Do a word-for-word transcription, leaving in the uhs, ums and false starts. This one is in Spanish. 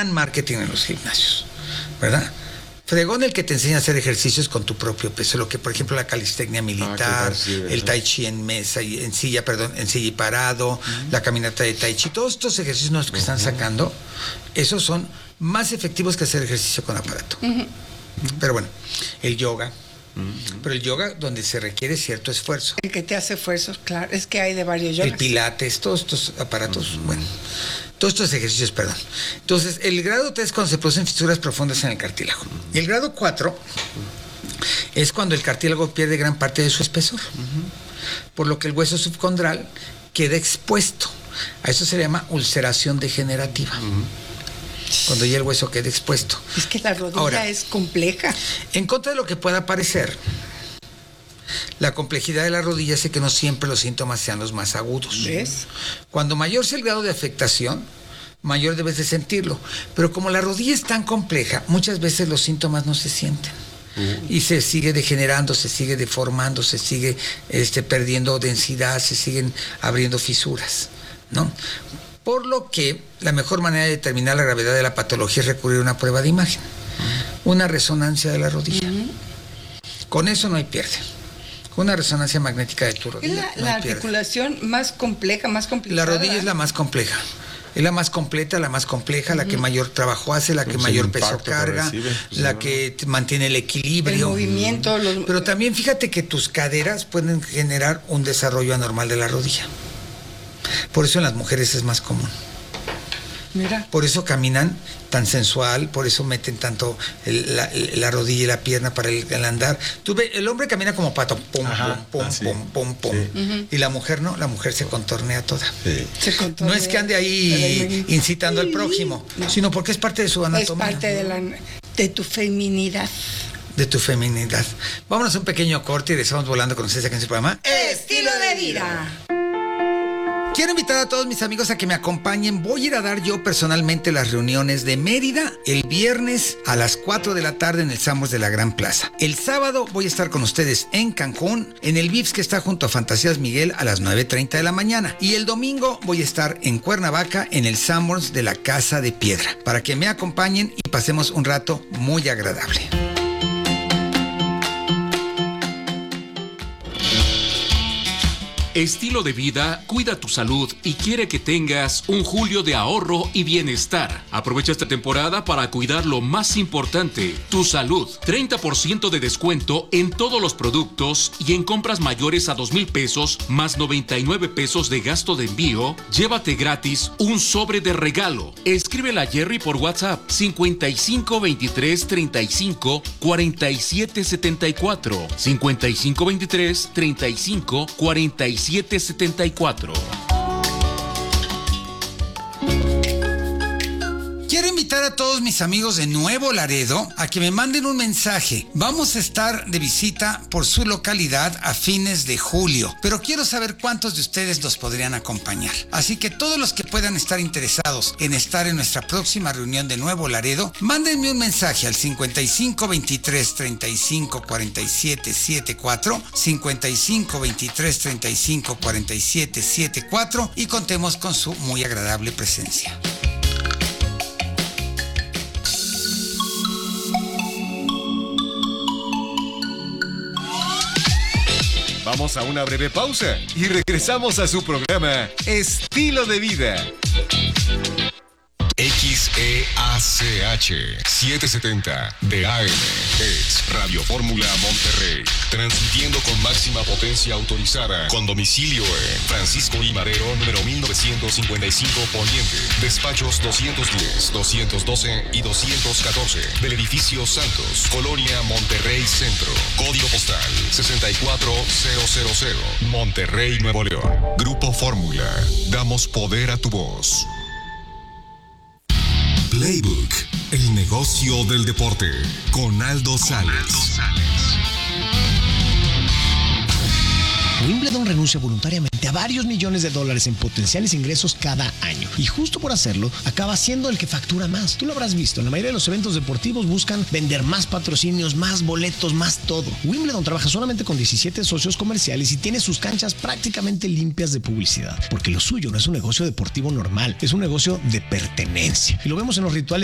gran marketing en los gimnasios, ¿verdad? Fregón el que te enseña a hacer ejercicios con tu propio peso, lo que por ejemplo la calistecnia militar, ah, sí, el tai chi en mesa y en silla, perdón, en silla y parado, uh-huh. la caminata de tai chi, todos estos ejercicios nuevos que uh-huh. están sacando, esos son más efectivos que hacer ejercicio con aparato. Uh-huh. Pero bueno, el yoga, uh-huh. pero el yoga donde se requiere cierto esfuerzo. El que te hace esfuerzos, claro, es que hay de varios yogas. El pilates, todos estos aparatos, uh-huh. bueno, todos estos ejercicios, perdón. Entonces, el grado tres es cuando se producen fisuras profundas en el cartílago. Y el grado cuatro es cuando el cartílago pierde gran parte de su espesor, uh-huh. por lo que el hueso subcondral queda expuesto. A eso se le llama ulceración degenerativa. Uh-huh. Cuando ya el hueso queda expuesto. Es que la rodilla Ahora, es compleja. En contra de lo que pueda parecer, la complejidad de la rodilla hace que no siempre los síntomas sean los más agudos. ¿Ves? Cuando mayor sea el grado de afectación, mayor debes de sentirlo. Pero como la rodilla es tan compleja, muchas veces los síntomas no se sienten. Uh-huh. Y se sigue degenerando, se sigue deformando, se sigue este, perdiendo densidad, se siguen abriendo fisuras, ¿no? Por lo que la mejor manera de determinar la gravedad de la patología es recurrir a una prueba de imagen, uh-huh. una resonancia de la rodilla. Uh-huh. Con eso no hay pierde. Una resonancia magnética de tu rodilla. Es la, no la articulación más compleja, más complicada. La rodilla es la más compleja. Es la más completa, la más compleja, uh-huh. la que mayor trabajo hace, la que pues mayor peso carga, que recibe, pues la no. que mantiene el equilibrio. El movimiento. Los... Pero también fíjate que tus caderas pueden generar un desarrollo anormal de la rodilla. Por eso en las mujeres es más común. Mira. Por eso caminan tan sensual, por eso meten tanto el, la, la rodilla y la pierna para el, el andar. Tú ves, el hombre camina como pato, pum, Ajá, pum, pum, así. pum, pum, pum. Sí. Uh-huh. Y la mujer no, la mujer se contornea toda. Sí. Se contornea. No es que ande ahí incitando al prójimo, no. sino porque es parte de su anatomía. Es parte de, la, de tu feminidad. De tu feminidad. Vámonos a un pequeño corte y regresamos volando con ustedes aquí en su programa Estilo de Vida. Quiero invitar a todos mis amigos a que me acompañen. Voy a ir a dar yo personalmente las reuniones de Mérida el viernes a las cuatro de la tarde en el Sanborns de la Gran Plaza. El sábado voy a estar con ustedes en Cancún, en el Vips que está junto a Fantasías Miguel a las nueve treinta de la mañana. Y el domingo voy a estar en Cuernavaca en el Sanborns de la Casa de Piedra, para que me acompañen y pasemos un rato muy agradable. Estilo de Vida cuida tu salud y quiere que tengas un julio de ahorro y bienestar. Aprovecha esta temporada para cuidar lo más importante, tu salud. treinta por ciento de descuento en todos los productos y en compras mayores a dos mil pesos más noventa y nueve pesos de gasto de envío. Llévate gratis un sobre de regalo. Escríbele a Jerry por WhatsApp cincuenta y cinco veintitrés treinta y cinco cuarenta y siete setenta y cuatro. cincuenta y cinco veintitrés treinta y cinco cuarenta y siete siete setenta y cuatro. Quiero invitar a todos mis amigos de Nuevo Laredo a que me manden un mensaje. Vamos a estar de visita por su localidad a fines de julio, pero quiero saber cuántos de ustedes nos podrían acompañar. Así que todos los que puedan estar interesados en estar en nuestra próxima reunión de Nuevo Laredo, mándenme un mensaje al cincuenta y cinco veintitrés treinta y cinco cuarenta y siete setenta y cuatro, cincuenta y cinco veintitrés treinta y cinco cuarenta y siete setenta y cuatro y contemos con su muy agradable presencia. Vamos a una breve pausa y regresamos a su programa Estilo de Vida. X E A C H setecientos setenta de A M es Radio Fórmula Monterrey, transmitiendo con máxima potencia autorizada, con domicilio en Francisco I. Madero, número mil novecientos cincuenta y cinco Poniente, despachos doscientos diez, doscientos doce y doscientos catorce, del edificio Santos, Colonia Monterrey Centro, código postal sesenta y cuatro mil, Monterrey, Nuevo León. Grupo Fórmula, damos poder a tu voz. Playbook, el negocio del deporte, con Aldo Sales. Wimbledon renuncia voluntariamente a varios millones de dólares en potenciales ingresos cada año. Y justo por hacerlo, acaba siendo el que factura más. Tú lo habrás visto, en la mayoría de los eventos deportivos buscan vender más patrocinios, más boletos, más todo. Wimbledon trabaja solamente con diecisiete socios comerciales y tiene sus canchas prácticamente limpias de publicidad. Porque lo suyo no es un negocio deportivo normal, es un negocio de pertenencia. Y lo vemos en los rituales